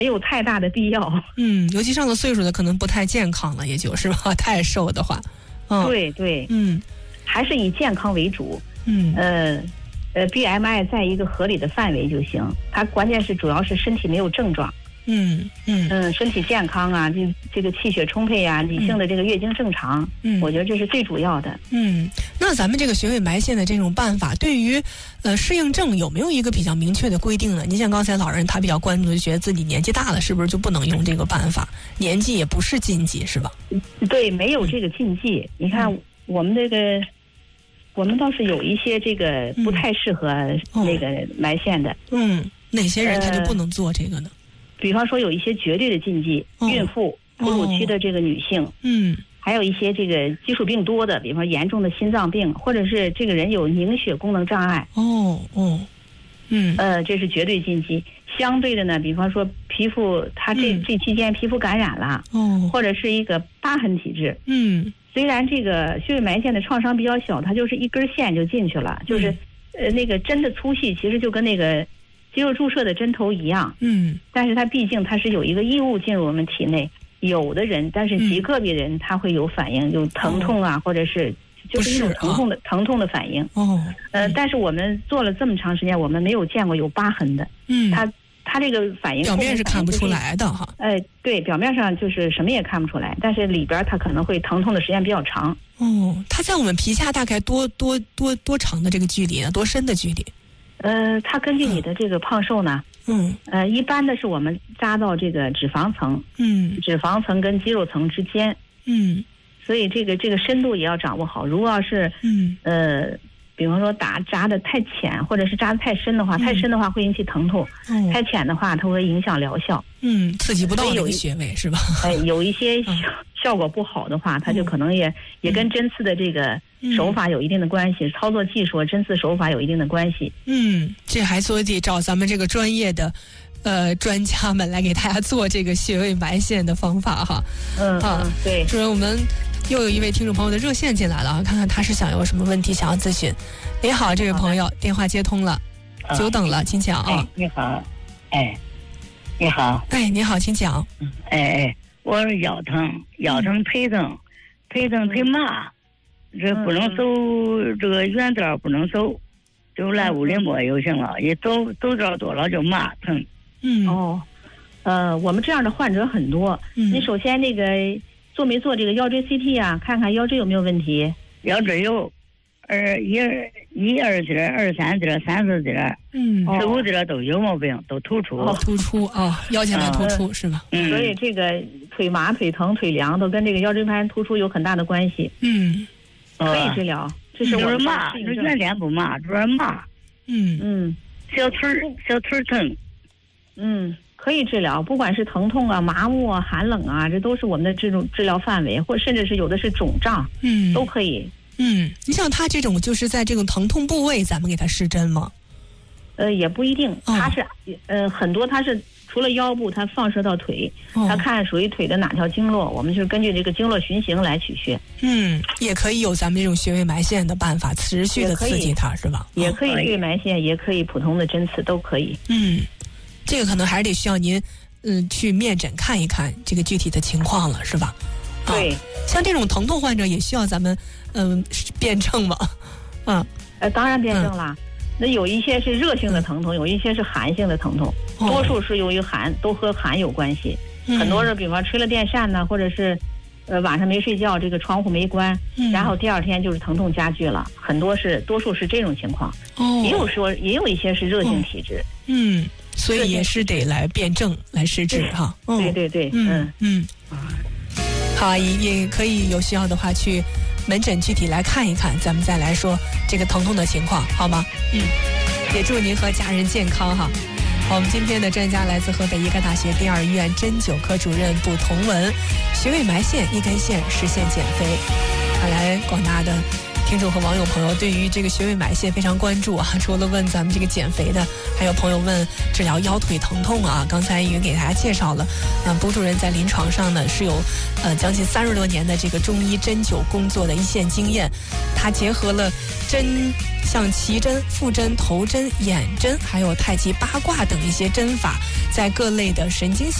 没有太大的必要。 尤其上了岁数的可能不太健康了，也就是吧，太瘦的话。 对对，还是以健康为主。BMI 在一个合理的范围就行。它关键是主要是身体没有症状。身体健康啊，这个气血充沛啊，女性的这个月经正常，我觉得这是最主要的。 那咱们这个穴位埋线的这种办法，对于适应症有没有一个比较明确的规定呢？您像刚才老人他比较关注的，觉得自己年纪大了，是不是就不能用这个办法？年纪也不是禁忌，是吧？ 对，没有这个禁忌。你看我们这个，我们倒是有一些这个不太适合那个埋线的。 哪些人他就不能做这个呢？ 比方说有一些绝对的禁忌，孕妇、哺乳期的这个女性，还有一些这个基础病多的，比方严重的心脏病，或者是这个人有凝血功能障碍。这是绝对禁忌。相对的呢，比方说皮肤，他这期间皮肤感染了，或者是一个疤痕体质。虽然这个穴位埋线的创伤比较小，它就是一根线就进去了，就是那个针的粗细其实就跟那个肌肉注射的针头一样。但是它毕竟它是有一个异物进入我们体内，有的人，但是极个别人他会有反应，有疼痛啊，或者是就是一种疼痛的反应。但是我们做了这么长时间，我们没有见过有疤痕的。它这个反应表面是看不出来的哈。 对，表面上就是什么也看不出来，但是里边它可能会疼痛的时间比较长。 它在我们皮下大概多长的这个距离呢？多深的距离？ 它根据你的这个胖瘦呢，一般的是我们扎到这个脂肪层，脂肪层跟肌肉层之间，所以这个深度也要掌握好。如果要是比方说扎的太浅，或者是扎的太深的话，太深的话会引起疼痛，太浅的话它会影响疗效， 刺激不到那个穴位是吧？ 有一些效果不好的话，它就可能也跟针刺的这个手法有一定的关系，操作技术、针刺手法有一定的关系。 这还所以得找咱们这个专业的专家们来给大家做这个穴位埋线的方法哈。 对。 主任，我们又有一位听众朋友的热线进来了啊，看看他是想有什么问题想要咨询。您好，这位朋友，电话接通了，久等了，请讲啊。 你好，你好， 你好，请讲。 我是腰疼腿疼腿麻，这不能走这个远道不能走，就来屋里摸就行了，一走道多了就麻疼。 我们这样的患者很多。你首先那个做没做这个腰椎 CT 啊？看看腰椎有没有问题。 腰椎有2节、23节、34节，15节都有毛病，都突出。 腰间盘突出是吧？ 所以这个腿麻、腿疼、腿凉都跟这个腰椎盘突出有很大的关系。可以治疗。这是我麻，是原点不麻，主要麻。小腿疼。 可以治疗，不管是疼痛啊、麻木啊、寒冷啊，这都是我们的这种治疗范围，或甚至是有的是肿胀，都可以。 你像他这种就是在这种疼痛部位，咱们给他施针吗？ 也不一定，他是很多他是除了腰部，他放射到腿，他看属于腿的哪条经络，我们就是根据这个经络循行来取穴。 也可以有咱们这种穴位埋线的办法，持续的刺激它，是吧？ 也可以穴位埋线，也可以普通的针刺都可以。 这个可能还是得需要您去面诊看一看这个具体的情况了，是吧？ 对， 像这种疼痛患者也需要咱们辩证吗？ 当然辩证啦。那有一些是热性的疼痛，有一些是寒性的疼痛，多数是由于寒，都和寒有关系。很多人比方吹了电扇呢，或者是晚上没睡觉，这个窗户没关，然后第二天就是疼痛加剧了，多数是这种情况。也有一些是热性体质。 所以也是得来辩证来施治哈。 对。 好，也可以有需要的话去门诊具体来看一看，咱们再来说这个疼痛的情况，好吗？也祝您和家人健康哈。好，我们今天的专家来自河北医科大学第2医院针灸科主任卜同文，穴位埋线一根线实现减肥。看来广大的听众和网友朋友对于这个穴位埋线非常关注啊。除了问咱们这个减肥的，还有朋友问治疗腰腿疼痛啊。刚才已经给大家介绍了，那卜主任在临床上呢是有将近30多年的这个中医针灸工作的一线经验，他结合了针。像脐针、腹针、头针、眼针，还有太极八卦等一些针法，在各类的神经